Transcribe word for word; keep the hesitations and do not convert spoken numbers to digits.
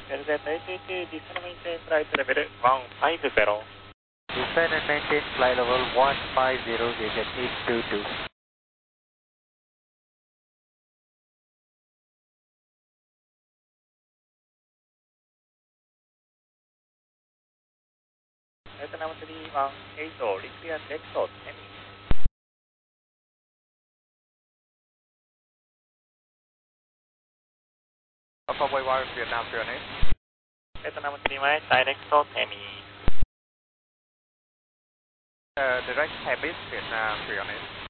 L Z eight eight two, descend and maintain flight level one five zero. Descend and maintain flight level one five zero, visit eight two two. Vietnam three one eight zero, clear exhaust, Hemi. Alpha Boy Wire, Vietnam three one eight. Vietnam three one eight, direct exhaust, Hemi. Uh, direct Habit, Vietnam three one eight.